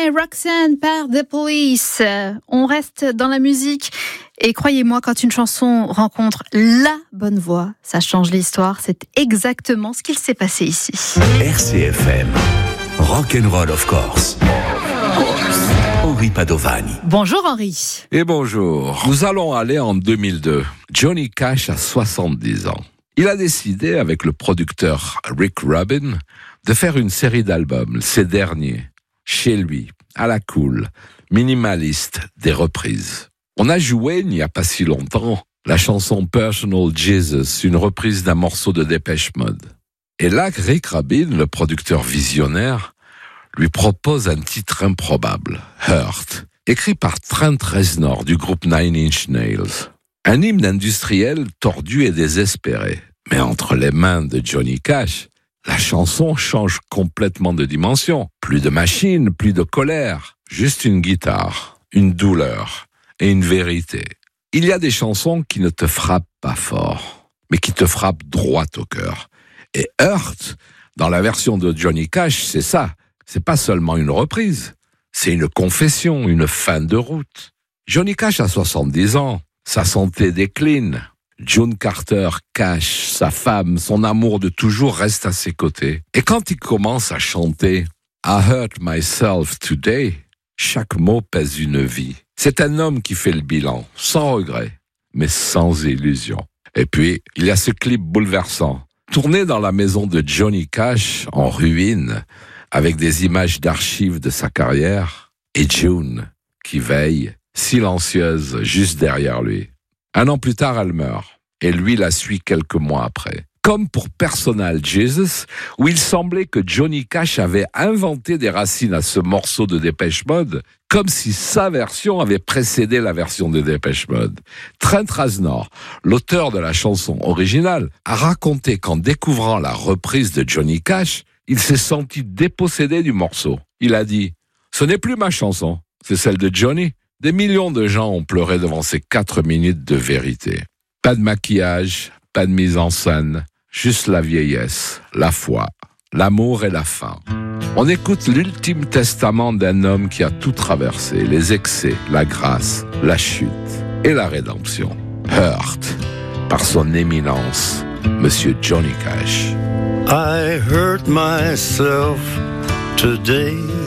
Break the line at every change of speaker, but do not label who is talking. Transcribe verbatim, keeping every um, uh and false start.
Hey Roxanne par The Police. On reste dans la musique et croyez-moi, quand une chanson rencontre la bonne voix, ça change l'histoire. C'est exactement ce qu'il s'est passé ici.
R C F M, Rock'n'Roll of course. Henri Padovani.
Bonjour Henri.
Et bonjour. Nous allons aller en deux mille deux. Johnny Cash a soixante-dix ans. Il a décidé, avec le producteur Rick Rubin, de faire une série d'albums, ces derniers, chez lui, à la cool, minimaliste, des reprises. On a joué, il n'y a pas si longtemps, la chanson Personal Jesus, une reprise d'un morceau de Depeche Mode. Et là, Rick Rubin, le producteur visionnaire, lui propose un titre improbable, Hurt, écrit par Trent Reznor du groupe Nine Inch Nails. Un hymne industriel tordu et désespéré. Mais entre les mains de Johnny Cash, la chanson change complètement de dimension. Plus de machine, plus de colère, juste une guitare, une douleur et une vérité. Il y a des chansons qui ne te frappent pas fort, mais qui te frappent droit au cœur. Et Hurt, dans la version de Johnny Cash, c'est ça. C'est pas seulement une reprise, c'est une confession, une fin de route. Johnny Cash a soixante-dix ans, sa santé décline. June Carter Cash, sa femme, son amour de toujours reste à ses côtés. Et quand il commence à chanter « I hurt myself today », chaque mot pèse une vie. C'est un homme qui fait le bilan, sans regret, mais sans illusion. Et puis, il y a ce clip bouleversant, tourné dans la maison de Johnny Cash, en ruine, avec des images d'archives de sa carrière, et June, qui veille, silencieuse, juste derrière lui. Un an plus tard, elle meurt, et lui la suit quelques mois après. Comme pour Personal Jesus, où il semblait que Johnny Cash avait inventé des racines à ce morceau de Depeche Mode, comme si sa version avait précédé la version de Depeche Mode. Trent Reznor, l'auteur de la chanson originale, a raconté qu'en découvrant la reprise de Johnny Cash, il s'est senti dépossédé du morceau. Il a dit « Ce n'est plus ma chanson, c'est celle de Johnny ». Des millions de gens ont pleuré devant ces quatre minutes de vérité. Pas de maquillage, pas de mise en scène, juste la vieillesse, la foi, l'amour et la fin. On écoute l'ultime testament d'un homme qui a tout traversé, les excès, la grâce, la chute et la rédemption. Hurt, par son éminence, Monsieur Johnny Cash.
I hurt myself today.